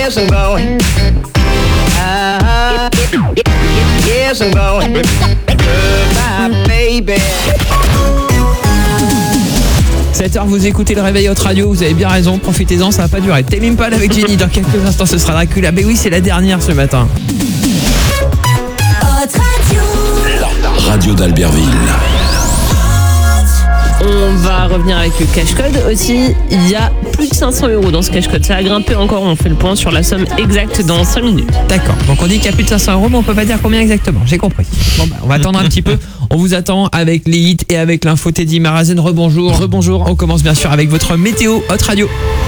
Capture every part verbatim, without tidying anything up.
Yes, I'm going. Ah, yes, I'm going. Goodbye, baby. sept heures, vous écoutez le réveil Hot Radio, vous avez bien raison, profitez-en, ça va pas durer. Tame Impala avec Jenny, dans quelques instants ce sera Dracula. Mais oui, c'est la dernière ce matin. Hot Radio. La radio d'Albertville. On va revenir avec le cash code aussi. Il y a plus de cinq cents euros dans ce cash code. Ça a grimpé encore. On fait le point sur la somme exacte dans cinq minutes. D'accord. Donc on dit qu'il y a plus de cinq cents euros, mais on peut pas dire combien exactement. J'ai compris. Bon bah, on va attendre un petit peu. On vous attend avec les hits et avec l'info Teddy Marazen. Rebonjour. Rebonjour. On commence bien sûr avec votre météo Hot Radio.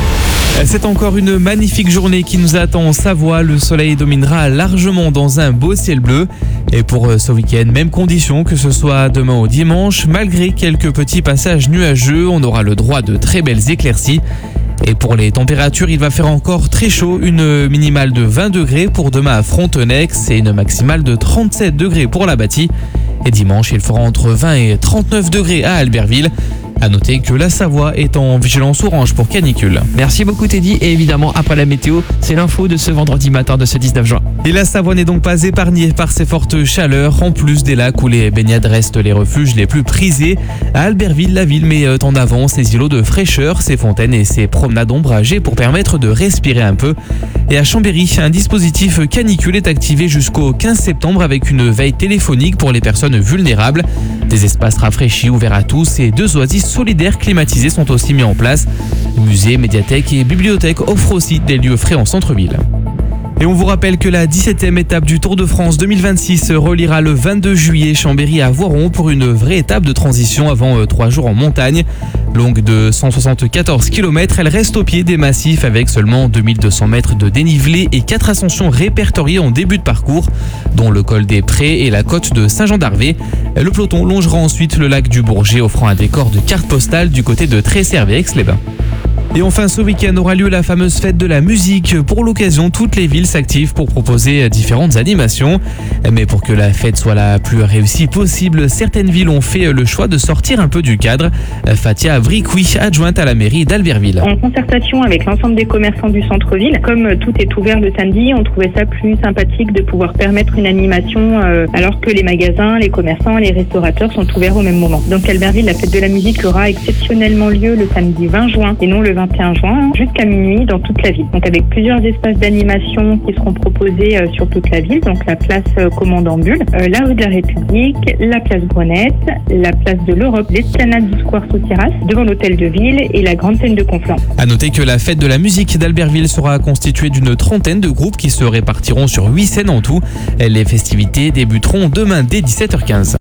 C'est encore une magnifique journée qui nous attend en Savoie. Le soleil dominera largement dans un beau ciel bleu. Et pour ce week-end, même condition que ce soit demain ou dimanche. Malgré quelques petits passages nuageux, on aura le droit de très belles éclaircies. Et pour les températures, il va faire encore très chaud. Une minimale de vingt degrés pour demain à Frontenex et une maximale de trente-sept degrés pour la Bâtie. Et dimanche, il fera entre vingt et trente-neuf degrés à Albertville. À noter que la Savoie est en vigilance orange pour canicule. Merci beaucoup Teddy. Et évidemment, après la météo, c'est l'info de ce vendredi matin de ce dix-neuf juin. Et la Savoie n'est donc pas épargnée par ces fortes chaleurs. En plus des lacs où les baignades restent les refuges les plus prisés, à Albertville, la ville met en avant ses îlots de fraîcheur, ses fontaines et ses promenades ombragées pour permettre de respirer un peu. Et à Chambéry, un dispositif canicule est activé jusqu'au quinze septembre avec une veille téléphonique pour les personnes vulnérables. Des espaces rafraîchis ouverts à tous et deux oasis solidaires climatisés sont aussi mis en place. Musées, médiathèques et bibliothèques offrent aussi des lieux frais en centre-ville. Et on vous rappelle que la dix-septième étape du Tour de France deux mille vingt-six reliera le vingt-deux juillet Chambéry à Voiron pour une vraie étape de transition avant trois jours en montagne. Longue de cent soixante-quatorze kilomètres, elle reste au pied des massifs avec seulement deux mille deux cents mètres de dénivelé et quatre ascensions répertoriées en début de parcours, dont le col des Prés et la côte de Saint-Jean-d'Arvé. Le peloton longera ensuite le lac du Bourget, offrant un décor de carte postale du côté de Tresserre et Aix-les-Bains. Et enfin, ce week-end aura lieu la fameuse fête de la musique. Pour l'occasion, toutes les villes s'activent pour proposer différentes animations. Mais pour que la fête soit la plus réussie possible, certaines villes ont fait le choix de sortir un peu du cadre. Fatia Vricoui, adjointe à la mairie d'Albertville. En concertation avec l'ensemble des commerçants du centre-ville, comme tout est ouvert le samedi, on trouvait ça plus sympathique de pouvoir permettre une animation euh, alors que les magasins, les commerçants, les restaurateurs sont ouverts au même moment. Donc Albertville, la fête de la musique aura exceptionnellement lieu le samedi vingt juin et non le vingt et un juin, jusqu'à minuit dans toute la ville. Donc avec plusieurs espaces d'animation qui seront proposés euh, sur toute la ville, donc la place euh, Commandant Bulle, euh, la rue de la République, la place Grenette, la place de l'Europe, l'esplanade du square sous terrasse, devant l'hôtel de ville et la grande scène de Conflans. À noter que la fête de la musique d'Albertville sera constituée d'une trentaine de groupes qui se répartiront sur huit scènes en tout. Les festivités débuteront demain dès dix-sept heures quinze.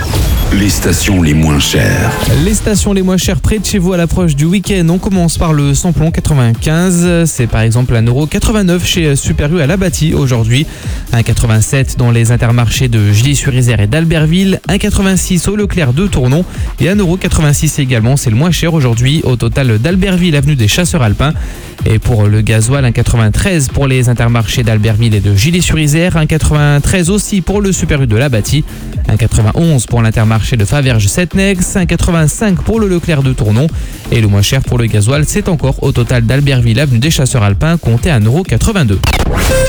Les stations les moins chères. Les stations les moins chères près de chez vous à l'approche du week-end. On commence par le samplon quatre-vingt-quinze. C'est par exemple un euro quatre-vingt-neuf chez Super U à la Bâtie aujourd'hui. un euro quatre-vingt-sept dans les intermarchés de Gilly-sur-Isère et d'Albertville. un euro quatre-vingt-six au Leclerc de Tournon. Et un euro quatre-vingt-six également. C'est le moins cher aujourd'hui au total d'Albertville, avenue des Chasseurs Alpins. Et pour le gasoil, un euro quatre-vingt-treize pour les intermarchés d'Albertville et de Gilly-sur-Isère. un euro quatre-vingt-treize aussi pour le Super U de la Bâtie. un euro quatre-vingt-onze pour l'intermarché de Faverges-Setnex, un euro quatre-vingt-cinq pour le Leclerc de Tournon et le moins cher pour le gasoil, c'est encore au total d'Albertville, avenue des Chasseurs Alpins, compté à un euro quatre-vingt-deux.